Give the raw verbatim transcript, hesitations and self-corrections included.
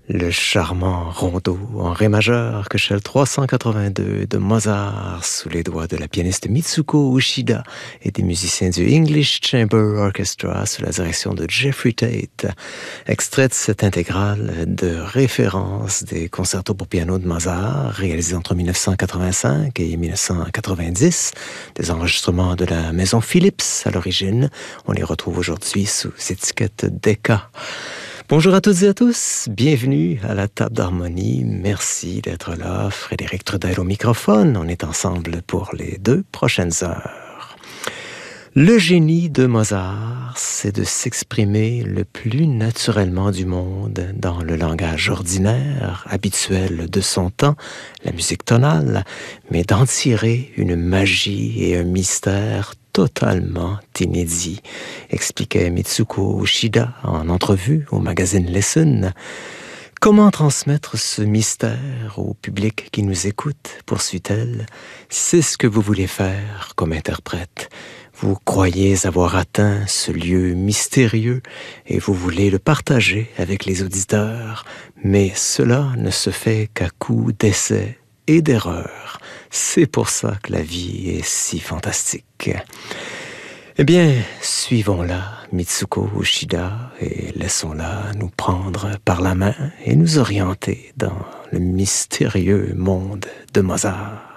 Le charmant rondo en ré majeur que Shell trois cent quatre-vingt-deux de Mozart sous les doigts de la pianiste Mitsuko Uchida et des musiciens du English Chamber Orchestra sous la direction de Jeffrey Tate. Extrait de cette intégrale de référence des concertos pour piano de Mozart réalisés entre mille neuf cent quatre-vingt-cinq et mille neuf cent quatre-vingt-dix. Des enregistrements de la maison Philips à l'origine. On les retrouve aujourd'hui sous étiquette Decca. Bonjour à toutes et à tous, bienvenue à la table d'harmonie, merci d'être là, Frédéric Trudel au microphone, on est ensemble pour les deux prochaines heures. Le génie de Mozart, c'est de s'exprimer le plus naturellement du monde dans le langage ordinaire, habituel de son temps, la musique tonale, mais d'en tirer une magie et un mystère totalement inédit, expliquait Mitsuko Uchida en entrevue au magazine Listen. Comment transmettre ce mystère au public qui nous écoute, poursuit-elle. C'est ce que vous voulez faire comme interprète. Vous croyez avoir atteint ce lieu mystérieux et vous voulez le partager avec les auditeurs, mais cela ne se fait qu'à coup d'essais et d'erreurs. C'est pour ça que la vie est si fantastique. Eh bien, suivons-la, Mitsuko Uchida, et laissons-la nous prendre par la main et nous orienter dans le mystérieux monde de Mozart.